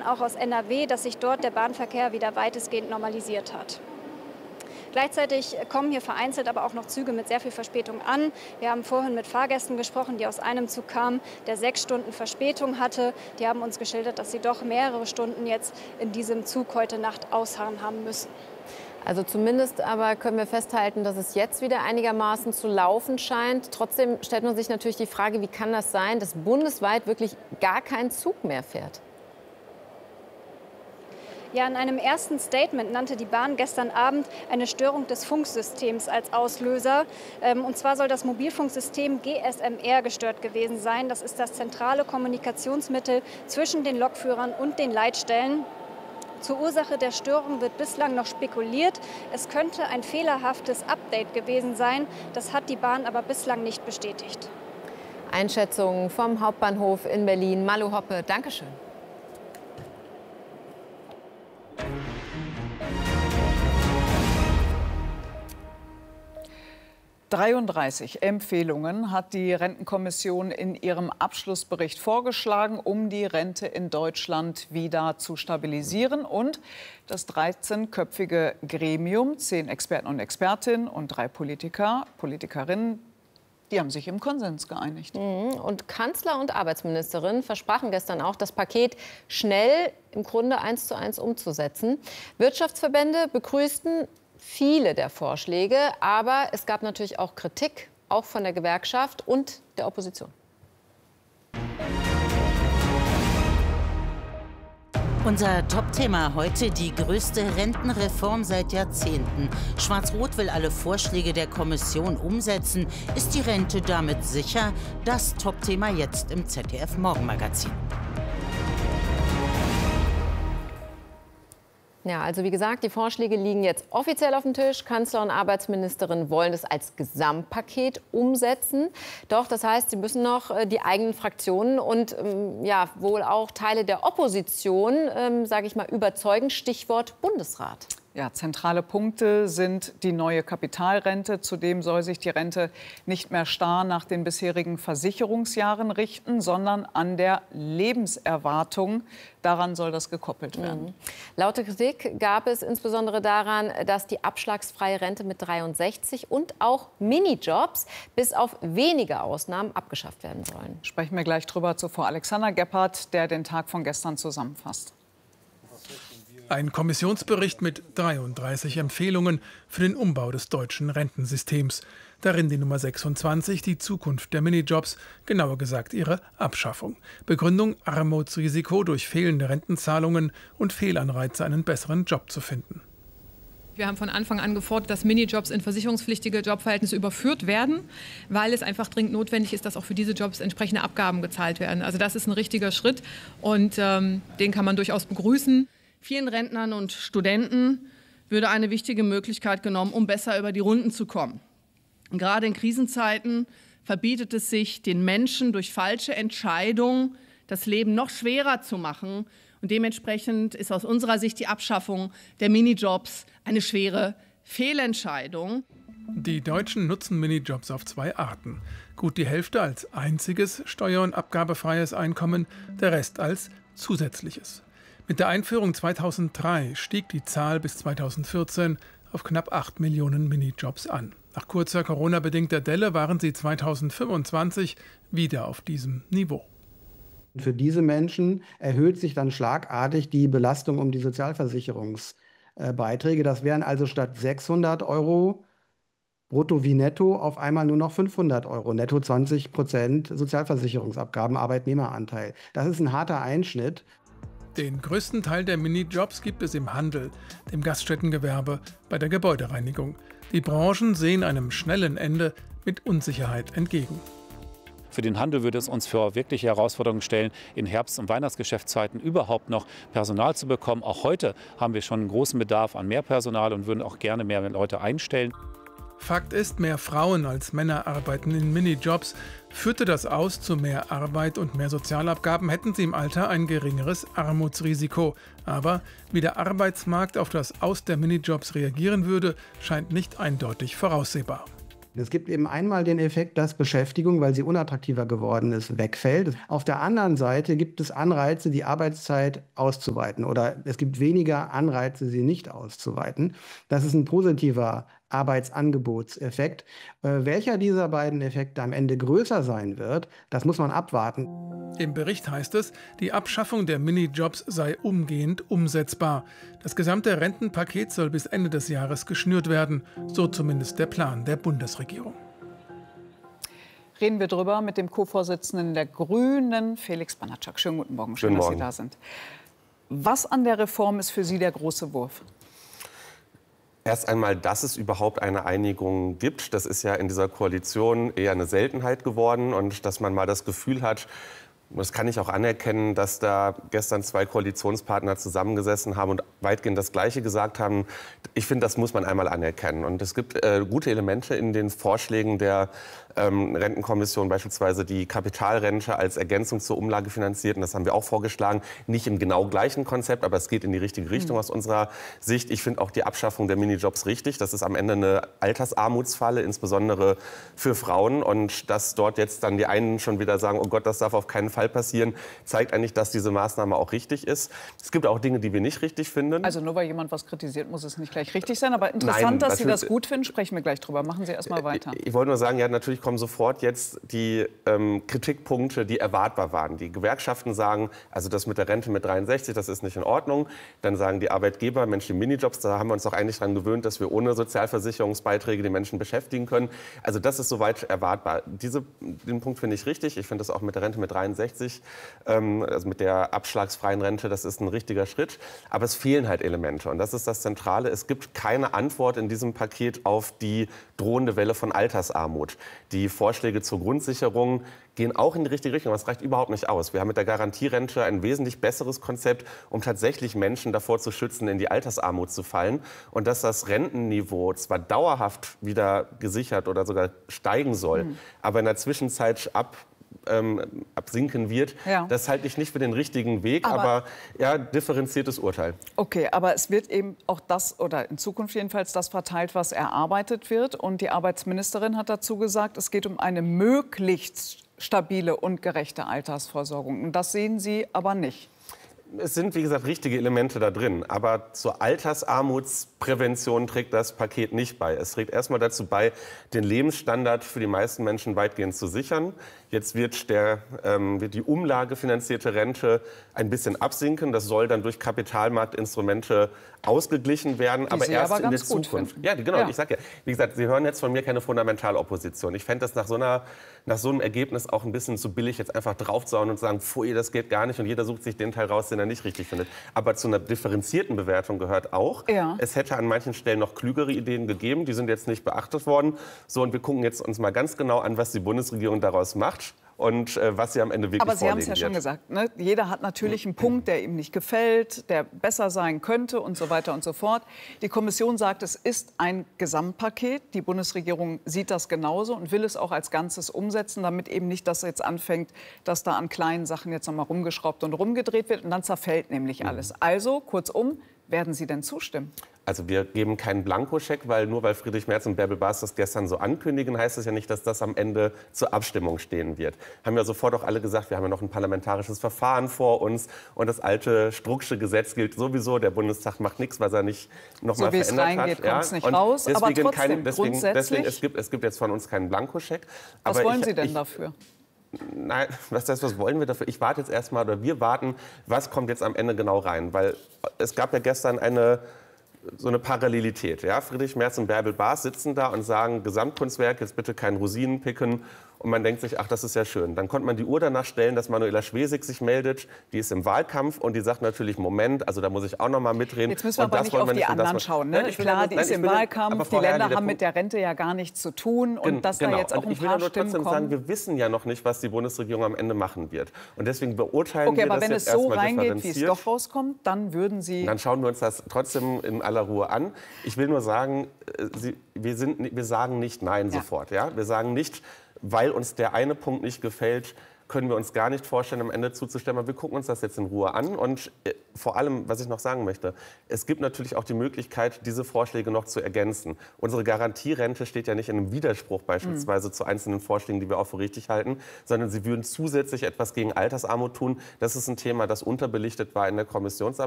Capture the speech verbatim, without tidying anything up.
auch aus N R W, dass sich dort der Bahnverkehr wieder weitestgehend normalisiert hat. Gleichzeitig kommen hier vereinzelt aber auch noch Züge mit sehr viel Verspätung an. Wir haben vorhin mit Fahrgästen gesprochen, die aus einem Zug kamen, der sechs Stunden Verspätung hatte. Die haben uns geschildert, dass sie doch mehrere Stunden jetzt in diesem Zug heute Nacht ausharren haben müssen. Also zumindest aber können wir festhalten, dass es jetzt wieder einigermaßen zu laufen scheint. Trotzdem stellt man sich natürlich die Frage, wie kann das sein, dass bundesweit wirklich gar kein Zug mehr fährt? Ja, in einem ersten Statement nannte die Bahn gestern Abend eine Störung des Funksystems als Auslöser. Und zwar soll das Mobilfunksystem G S M R gestört gewesen sein. Das ist das zentrale Kommunikationsmittel zwischen den Lokführern und den Leitstellen. Zur Ursache der Störung wird bislang noch spekuliert. Es könnte ein fehlerhaftes Update gewesen sein. Das hat die Bahn aber bislang nicht bestätigt. Einschätzung vom Hauptbahnhof in Berlin. Malu Hoppe, Dankeschön. dreiunddreißig Empfehlungen hat die Rentenkommission in ihrem Abschlussbericht vorgeschlagen, um die Rente in Deutschland wieder zu stabilisieren. Und das dreizehnköpfige Gremium, zehn Experten und Expertinnen und drei Politiker, Politikerinnen, die haben sich im Konsens geeinigt. Und Kanzler und Arbeitsministerin versprachen gestern auch, das Paket schnell im Grunde eins zu eins umzusetzen. Wirtschaftsverbände begrüßten viele der Vorschläge, aber es gab natürlich auch Kritik, auch von der Gewerkschaft und der Opposition. Unser Top-Thema heute: die größte Rentenreform seit Jahrzehnten. Schwarz-Rot will alle Vorschläge der Kommission umsetzen. Ist die Rente damit sicher? Das Top-Thema jetzt im Z D F-Morgenmagazin. Ja, also wie gesagt, die Vorschläge liegen jetzt offiziell auf dem Tisch. Kanzler und Arbeitsministerin wollen es als Gesamtpaket umsetzen. Doch das heißt, sie müssen noch äh, die eigenen Fraktionen und ähm, ja, wohl auch Teile der Opposition, ähm, sage ich mal, überzeugen. Stichwort Bundesrat. Ja, zentrale Punkte sind die neue Kapitalrente. Zudem soll sich die Rente nicht mehr starr nach den bisherigen Versicherungsjahren richten, sondern an der Lebenserwartung. Daran soll das gekoppelt werden. Mhm. Laute Kritik gab es insbesondere daran, dass die abschlagsfreie Rente mit dreiundsechzig und auch Minijobs bis auf wenige Ausnahmen abgeschafft werden sollen. Sprechen wir gleich drüber zuvor Alexander Gebhardt, der den Tag von gestern zusammenfasst. Ein Kommissionsbericht mit dreiunddreißig Empfehlungen für den Umbau des deutschen Rentensystems. Darin die Nummer sechsundzwanzig, die Zukunft der Minijobs, genauer gesagt ihre Abschaffung. Begründung: Armutsrisiko durch fehlende Rentenzahlungen und Fehlanreize, einen besseren Job zu finden. Wir haben von Anfang an gefordert, dass Minijobs in versicherungspflichtige Jobverhältnisse überführt werden, weil es einfach dringend notwendig ist, dass auch für diese Jobs entsprechende Abgaben gezahlt werden. Also das ist ein richtiger Schritt und ähm, den kann man durchaus begrüßen. Vielen Rentnern und Studenten würde eine wichtige Möglichkeit genommen, um besser über die Runden zu kommen. Gerade in Krisenzeiten verbietet es sich, den Menschen durch falsche Entscheidungen das Leben noch schwerer zu machen. Und dementsprechend ist aus unserer Sicht die Abschaffung der Minijobs eine schwere Fehlentscheidung. Die Deutschen nutzen Minijobs auf zwei Arten. Gut die Hälfte als einziges steuer- und abgabefreies Einkommen, der Rest als zusätzliches. Mit der Einführung zweitausenddrei stieg die Zahl bis zweitausendvierzehn auf knapp acht Millionen Minijobs an. Nach kurzer Corona-bedingter Delle waren sie zweitausendfünfundzwanzig wieder auf diesem Niveau. Für diese Menschen erhöht sich dann schlagartig die Belastung um die Sozialversicherungsbeiträge. Das wären also statt sechshundert Euro brutto wie netto auf einmal nur noch fünfhundert Euro. Netto zwanzig Prozent Sozialversicherungsabgaben, Arbeitnehmeranteil. Das ist ein harter Einschnitt. Den größten Teil der Minijobs gibt es im Handel, dem Gaststättengewerbe, bei der Gebäudereinigung. Die Branchen sehen einem schnellen Ende mit Unsicherheit entgegen. Für den Handel würde es uns vor wirkliche Herausforderungen stellen, in Herbst- und Weihnachtsgeschäftszeiten überhaupt noch Personal zu bekommen. Auch heute haben wir schon einen großen Bedarf an mehr Personal und würden auch gerne mehr Leute einstellen. Fakt ist, mehr Frauen als Männer arbeiten in Minijobs. Führte das aus zu mehr Arbeit und mehr Sozialabgaben, hätten sie im Alter ein geringeres Armutsrisiko. Aber wie der Arbeitsmarkt auf das Aus der Minijobs reagieren würde, scheint nicht eindeutig voraussehbar. Es gibt eben einmal den Effekt, dass Beschäftigung, weil sie unattraktiver geworden ist, wegfällt. Auf der anderen Seite gibt es Anreize, die Arbeitszeit auszuweiten, oder es gibt weniger Anreize, sie nicht auszuweiten. Das ist ein positiver Arbeitsangebotseffekt. Äh, welcher dieser beiden Effekte am Ende größer sein wird, das muss man abwarten. Im Bericht heißt es, die Abschaffung der Minijobs sei umgehend umsetzbar. Das gesamte Rentenpaket soll bis Ende des Jahres geschnürt werden, so zumindest der Plan der Bundesregierung. Reden wir drüber mit dem Co-Vorsitzenden der Grünen, Felix Banatschak. Schönen guten Morgen, schön, dass Sie da sind. Was an der Reform ist für Sie der große Wurf? Erst einmal, dass es überhaupt eine Einigung gibt. Das ist ja in dieser Koalition eher eine Seltenheit geworden. Und dass man mal das Gefühl hat, das kann ich auch anerkennen, dass da gestern zwei Koalitionspartner zusammengesessen haben und weitgehend das Gleiche gesagt haben. Ich finde, das muss man einmal anerkennen. Und es gibt äh, gute Elemente in den Vorschlägen der ähm, Rentenkommission, beispielsweise die Kapitalrente als Ergänzung zur Umlage finanziert. Und das haben wir auch vorgeschlagen. Nicht im genau gleichen Konzept, aber es geht in die richtige Richtung mhm. aus unserer Sicht. Ich finde auch die Abschaffung der Minijobs richtig. Das ist am Ende eine Altersarmutsfalle, insbesondere für Frauen. Und dass dort jetzt dann die einen schon wieder sagen, oh Gott, das darf auf keinen Fall passieren, zeigt eigentlich, dass diese Maßnahme auch richtig ist. Es gibt auch Dinge, die wir nicht richtig finden. Also nur weil jemand was kritisiert, muss es nicht gleich richtig sein. Aber interessant, Nein, dass Sie das gut finden, sprechen wir gleich drüber. Machen Sie erst mal weiter. Ich, ich wollte nur sagen, ja, natürlich kommen sofort jetzt die ähm, Kritikpunkte, die erwartbar waren. Die Gewerkschaften sagen, also das mit der Rente mit dreiundsechzig, das ist nicht in Ordnung. Dann sagen die Arbeitgeber, Mensch, die Minijobs, da haben wir uns doch eigentlich daran gewöhnt, dass wir ohne Sozialversicherungsbeiträge die Menschen beschäftigen können. Also das ist soweit erwartbar. Diese, den Punkt finde ich richtig. Ich finde das auch mit der Rente mit dreiundsechzig, also mit der abschlagsfreien Rente, das ist ein richtiger Schritt. Aber es fehlen halt Elemente. Und das ist das Zentrale. Es gibt keine Antwort in diesem Paket auf die drohende Welle von Altersarmut. Die Vorschläge zur Grundsicherung gehen auch in die richtige Richtung, aber es reicht überhaupt nicht aus. Wir haben mit der Garantierente ein wesentlich besseres Konzept, um tatsächlich Menschen davor zu schützen, in die Altersarmut zu fallen. Und dass das Rentenniveau zwar dauerhaft wieder gesichert oder sogar steigen soll, mhm. aber in der Zwischenzeit ab Ähm, absinken wird, ja. das halte ich nicht für den richtigen Weg, aber, aber ja, differenziertes Urteil. Okay, aber es wird eben auch das, oder in Zukunft jedenfalls, das verteilt, was erarbeitet wird. Und die Arbeitsministerin hat dazu gesagt, es geht um eine möglichst stabile und gerechte Altersversorgung. Und das sehen Sie aber nicht. Es sind, wie gesagt, richtige Elemente da drin. Aber zur Altersarmutsprävention trägt das Paket nicht bei. Es trägt erstmal dazu bei, den Lebensstandard für die meisten Menschen weitgehend zu sichern. Jetzt wird, der, ähm, wird die umlagefinanzierte Rente ein bisschen absinken. Das soll dann durch Kapitalmarktinstrumente ausgeglichen werden, die aber Sie erst aber in der ganz gut Zukunft. finden. Ja, genau. Ja. Ich sage ja, wie gesagt, Sie hören jetzt von mir keine Fundamentalopposition. Ich fände das nach so, einer, nach so einem Ergebnis auch ein bisschen zu billig, jetzt einfach draufzuhauen und zu sagen, pfui, das geht gar nicht und jeder sucht sich den Teil raus, den er nicht richtig findet. Aber zu einer differenzierten Bewertung gehört auch, ja. es hätte an manchen Stellen noch klügere Ideen gegeben, die sind jetzt nicht beachtet worden. So, und wir gucken jetzt uns mal ganz genau an, was die Bundesregierung daraus macht. Und äh, was sie am Ende wirklich Aber Sie haben es ja wird. schon gesagt, ne? Jeder hat natürlich einen Punkt, der ihm nicht gefällt, der besser sein könnte und so weiter und so fort. Die Kommission sagt, es ist ein Gesamtpaket. Die Bundesregierung sieht das genauso und will es auch als Ganzes umsetzen, damit eben nicht das jetzt anfängt, dass da an kleinen Sachen jetzt noch mal rumgeschraubt und rumgedreht wird. Und dann zerfällt nämlich alles. Also, kurzum, werden Sie denn zustimmen? Also wir geben keinen Blankoscheck, weil nur weil Friedrich Merz und Bärbel Baas das gestern so ankündigen, heißt das ja nicht, dass das am Ende zur Abstimmung stehen wird. Haben ja sofort auch alle gesagt, wir haben ja noch ein parlamentarisches Verfahren vor uns und das alte Strucksche Gesetz gilt sowieso. Der Bundestag macht nichts, was er nicht noch so mal verändert hat. So wie es reingeht, kommt es nicht raus, aber trotzdem, kein, deswegen, grundsätzlich... deswegen, es, gibt, es gibt jetzt von uns keinen Blankoscheck. Was aber wollen ich, Sie denn ich, dafür? Nein, was heißt, was wollen wir dafür? Ich warte jetzt erstmal, oder wir warten, was kommt jetzt am Ende genau rein. Weil es gab ja gestern eine, so eine Parallelität. Ja? Friedrich Merz und Bärbel Baas sitzen da und sagen, Gesamtkunstwerk, jetzt bitte kein Rosinen picken. Und man denkt sich, ach, das ist ja schön. Dann konnte man die Uhr danach stellen, dass Manuela Schwesig sich meldet. Die ist im Wahlkampf und die sagt natürlich, Moment, also da muss ich auch noch mal mitreden. Jetzt müssen wir und aber nicht auf die anderen schauen. Ne? Klar, die ist im Wahlkampf, die Länder haben mit der Rente ja gar nichts zu tun. Und dass da jetzt auch ein paar Stimmen kommen. Ich will nur trotzdem sagen, wir wissen ja noch nicht, was die Bundesregierung am Ende machen wird. Und deswegen beurteilen wir das jetzt erstmal differenziert. Okay, aber wenn es so reingeht, wie es doch rauskommt, dann würden Sie... Dann schauen wir uns das trotzdem in aller Ruhe an. Ich will nur sagen, Sie, wir, sind, wir sagen nicht Nein ja. sofort. Ja? Wir sagen nicht... weil uns der eine Punkt nicht gefällt, können wir uns gar nicht vorstellen, am Ende zuzustimmen. Aber wir gucken uns das jetzt in Ruhe an. Und äh, vor allem, was ich noch sagen möchte, es gibt natürlich auch die Möglichkeit, diese Vorschläge noch zu ergänzen. Unsere Garantierente steht ja nicht in einem Widerspruch beispielsweise mhm. zu einzelnen Vorschlägen, die wir auch für richtig halten, sondern sie würden zusätzlich etwas gegen Altersarmut tun. Das ist ein Thema, das unterbelichtet war in der Kommissionsarbeit.